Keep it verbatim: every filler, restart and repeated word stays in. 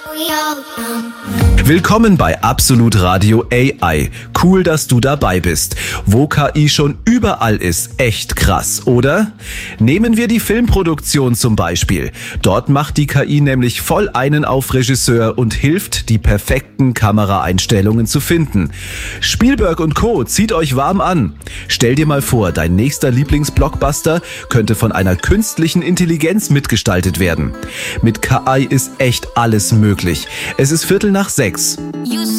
Willkommen bei Absolut Radio A I. Cool, dass du dabei bist. Wo K I schon überall ist, echt krass, oder? Nehmen wir die Filmproduktion zum Beispiel. Dort macht die K I nämlich voll einen auf Regisseur und hilft, die perfekten Kameraeinstellungen zu finden. Spielberg und Co. zieht euch warm an. Stell dir mal vor, dein nächster Lieblingsblockbuster könnte von einer künstlichen Intelligenz mitgestaltet werden. Mit K I ist echt alles möglich. Es ist Viertel nach sechs.